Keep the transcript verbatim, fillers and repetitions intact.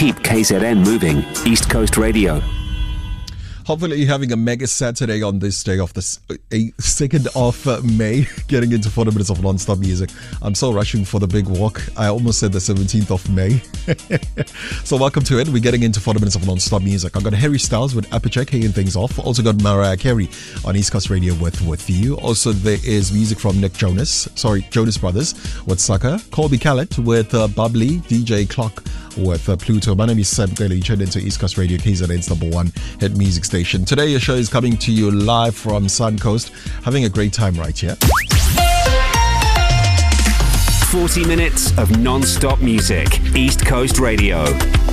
Keep K Z N moving. East Coast Radio. Hopefully you're having a mega Saturday on this day of the second of May, getting into forty minutes of non-stop music. I'm so rushing for the big walk. I almost said the seventeenth of May. So welcome to it. We're getting into forty minutes of non-stop music. I've got Harry Styles with Applejack kicking things off. Also got Mariah Carey on East Coast Radio with, with you. Also there is music from Nick Jonas, sorry, Jonas Brothers with Sucker. Colby Khaled with uh, Bubbly, D J Clock with uh, Pluto. My name is Sam Kelly. You tuned into East Coast Radio, K Z N's number one hit music station. Today, your show is coming to you live from Suncoast. Having a great time right here. forty minutes of non-stop music. East Coast Radio.